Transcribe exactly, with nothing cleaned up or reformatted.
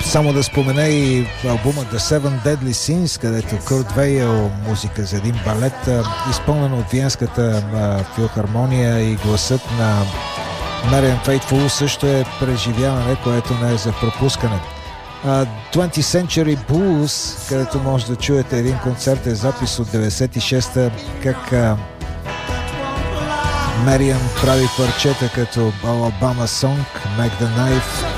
Само да спомена и албума The Seven Deadly Sins, където Курт Вейл, музика за един балет, изпълнен от Виенската филхармония, и гласът на Мариан Фейтфул също е преживяване, което не е за пропускане. twentieth Century Blues, където може да чуете един концертен запис от деветдесет и шеста, как Мариан прави парчета като Alabama Song, Make the Knife,